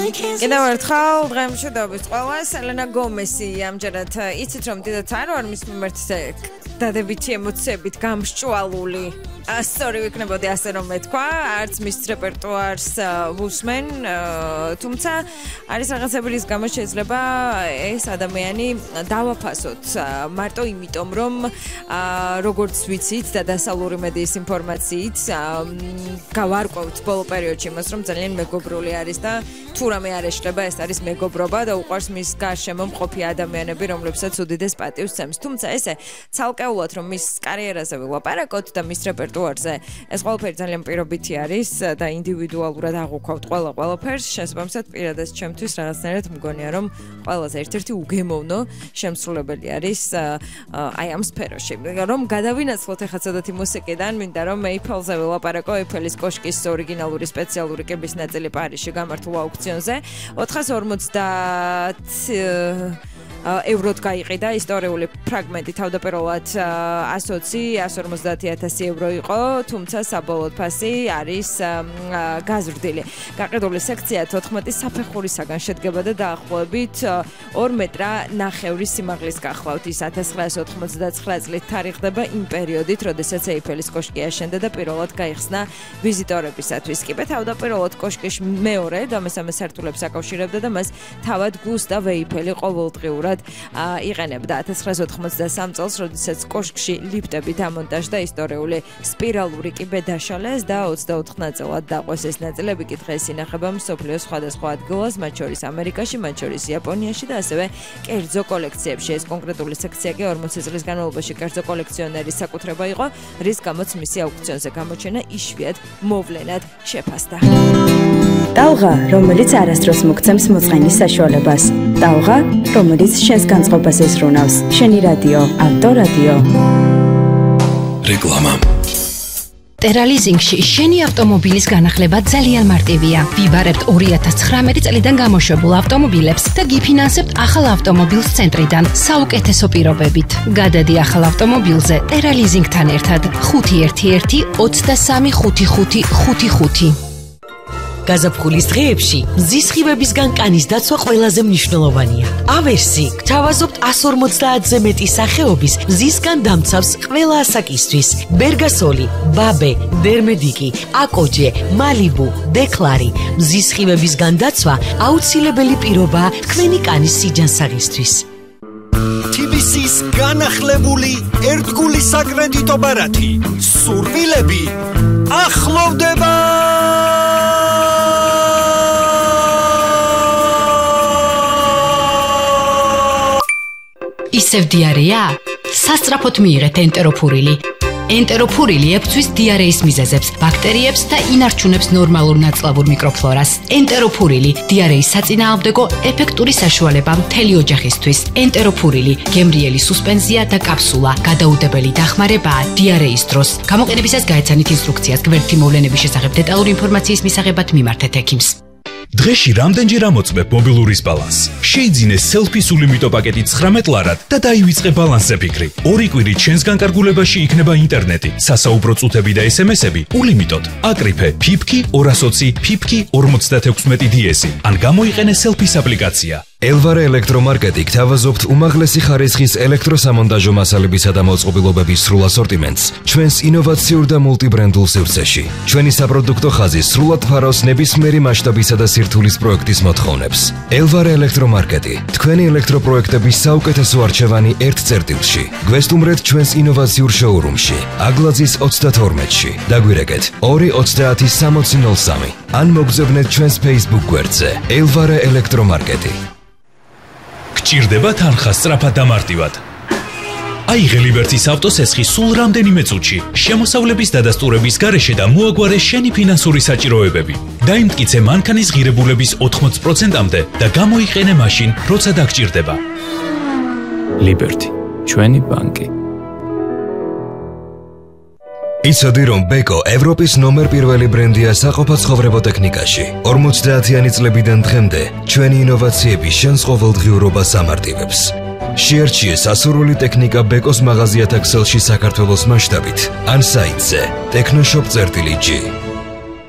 კიდევ ერთხელ დღემშვიდობის ყველას ელენა გომესი ამჯერად იცით რომ დიდად არ ვარ მის მიმართ დადებითი ემოციებით გამსჭვალული სწორი ვიქნებოდი ასე რომ მეთქვა არც მის რეპერტუარს ვუსმენ თუმცა არის რაღაცები რის გამო შეიძლება ეს ადამიანი დავაფასოთ მარტო იმიტომ რომ როგორც ვიცით და დასავლური მედიის ინფორმაციით გავარკვევთ ბოლო პერიოდში იმას რომ ძალიან მეგობრული არის და თუ რამე არ ეშლება ეს არის მეგობრობა და უყვარს მის გარშემო მყოფი ადამიანები რომლებსაც უდიდეს პატივს სცემს თუმცა ესე ცალკეულად რომ მის კარიერაზე ვილაპარაკოთ და მის რეპერტუარზე ეს ყველაფერი ძალიან პირობითი არის და ინდივიდუალურად აღვქვავთ ყველაფერს შესაბამისად პირადად ჩემთვის რაღაცნაირად მგონია რომ ყველაზე ერთ-ერთი უგემოვნო შემსრულებელი არის აი ამ სფეროში რომ გადავინაცვლოთ ახლა ცოტათი მუსიკიდან მინდა რომ Apple-ზე ვილაპარაკო Apple-ის კოშკის ორიგინალური სპეციალური კიბის ნაწილი პარიზში გამართულ აუქციონზე 450 ევროდ გაიყიდა ისტორიული ფრაგმენტი თავდაპირველად 150,000 евро იყო, თუმცა საბოლოოდ ფასი არის გაზრდილი. გაყიდული სექცია 14 საფეხურისაგან შედგება და დაახლოებით 2 მეტრა ნახევრის სიმაღლის გახლავთ. ის 1999 წლით თარიღდება იმ პერიოდით, როდესაც Apple-ის კოშკი აშენდა და პირველად გაიხსნა ვიზიტორებისათვის. კიბე თავდაპირველად კოშკის მეორე და მესამე სართულებს აკავშირებდა და მას თავად გუსტავ ეიფელი ყოველდღიურად იყენებდა 1983 წელს, როდესაც კოშკში ლიფტები დამონტაჟდა ისტორიული სპირალური კიბე დაშალეს და 24 ნაწილად დაყვეს ეს ნაწილები კი დღეს ინახება მსოფლიოს სხვადასხვა ადგილას, მათ შორის ამერიკაში, მათ შორის იაპონიაში და ასევე კერძო კოლექციებში. ეს კონკრეტული სექცია კი 40 წლის განმავლობაში კერძო კოლექციონერის საკუთრება იყო, რის გამოც მისი აუქციონზე გამოჩენა იშვიათ მოვლენად შეფასდა. ტალღა, რომელიც არასდროს მოგცემს მოწყენის საშუალებას. ტალღა, რომელიც შენს განწყობას ეზრუნავს. შენი რადიო, ავტორადიო. რეკლამა. ტერალიზინგში შენი ავტომობილის განახლება ძალიან მარტივია. ვიბარებთ 2019 წლიდან გამოშვებულ ავტომობილებს და გიფინანსებთ ახალ ავტომობილს ცენტრიდან საუკეთესო პირობებით. გადადი ახალ ავტომობილზე ტერალიზინგთან ერთად 511 23 5555. გაზაფხულის დღეებში მზის სხივებისგან კანის დაცვა ყველაზე მნიშვნელოვანია. ავერსი გთავაზობთ 150-ზე მეტი სახეობის მზისგან დამცავს ყველა ასაკისთვის. ბერგასოლი, ბაბე, დერმედიკი, აკოჯე, მალიბუ, დეკლარი. მზის სხივებისგან დაცვა აუცილებელი პირობაა თქვენი კანის სიჯანსაღისთვის. TBC-ის განახლებული ერთგული საკრედიტო ბარათი. სურვილები ახლოვდება. ისევ დიარეა? სასწრაფოდ მიიღეთ ენტეროფურილი. ენტეროფურილი ებწვის დიარეის მიზეზებს, ბაქტერიებს და ინარჩუნებს ნორმალურ ნაწლავურ მიკროფლორას. ენტეროფურილი დიარეის საწინააღმდეგო ეფექტური საშუალება მთელი ოჯახისთვის. ენტეროფურილი გემრიელი სუსპენზია და კაფსულა, გადაუდებელი დახმარებაა დიარეის დროს. გამოყენებისას გაეცანით ინსტრუქციას. გვერდითი მოვლენების შესახებ დეტალური ინფორმაციის მისაღებად მიმართეთ ექიმს. დღეში რამდენჯერ ამოწმებ მობილურის ბალანსს? შეიძინე სელფის ულიმიტო პაკეტი 19 ლარად და დაივიწყე ბალანსზე ფიქრი. 2 კვირით შენს განკარგულებაში იქნება ინტერნეტი, სასაუბრო წუთები და SMS-ები ულიმიტოდ. აკრიფე ფიფკი 220, ფიფკი 56 DS-ი. ან გამოიყენე სელფის აპლიკაცია. ელვარე ელექტრომარკეტი გთავაზობთ უმაღლესი ხარისხის ელექტროსამონტაჟო მასალებისა და მოწყობილობების სრულ ასორტიმენტს ჩვენს ინოვაციურ და მულტიბრენდულ სივრცეში. ჩვენი საპროდუქტო ხაზი სრულად ფარავს ნებისმიერი მასშტაბისა და სირთულის პროექტის მოთხოვნებს. ელვარე ელექტრომარკეტი, თქვენი ელექტროპროექტების საუკეთესო არჩევანი ერთ წერტილში. გვესტუმრეთ ჩვენს ინოვაციურ შოურუმში, აგლაძის 32-ში. დაგვირეკეთ 230-6003 ან მოგზავნეთ ჩვენს Facebook გვერდზე ელვარე ელექტრომარკეტი. გჭირდება თანხა სწრაფად და მარტივად. აიღე ლიბერტის ავტოსესხი სულ რამდენიმე წუთში, შემოსავლების დადასტურების გარეშე და მოაგვარე შენი ფინანსური საჭიროებები. დაიმტკიცე მანქანის ღირებულების 80%-მდე და გამოიყენე მაშინ, როცა დაგჭირდება. ლიბერტი, ჩვენი ბანკი. იცოდი რომ ბეკო ევროპის ნომერ პირველი ბრენდია საყოფაცხოვრებო ტექნიკაში. 50-იანი წლებიდან დღემდე ჩვენი ინოვაციები შენს ყოველდღიურობას ამარტივებს. შეერჩიე სასურველი ტექნიკა ბეკოს მაღაზიათა ქსელში საქართველოს მასშტაბით ან საიტზე technoshop.g.